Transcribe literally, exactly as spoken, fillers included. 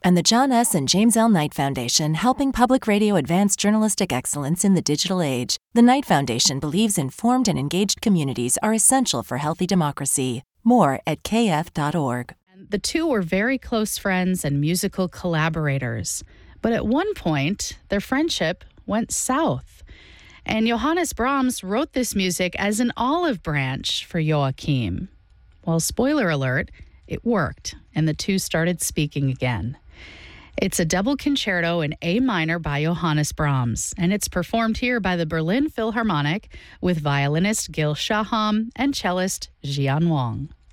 And the John S. and James L. Knight Foundation, helping public radio advance journalistic excellence in the digital age. The Knight Foundation believes informed and engaged communities are essential for healthy democracy. More at k f dot org. The two were very close friends and musical collaborators. But at one point, their friendship went south. And Johannes Brahms wrote this music as an olive branch for Joachim. Well, spoiler alert, it worked, and the two started speaking again. It's a double concerto in A minor by Johannes Brahms, and it's performed here by the Berlin Philharmonic with violinist Gil Shaham and cellist Jian Wang.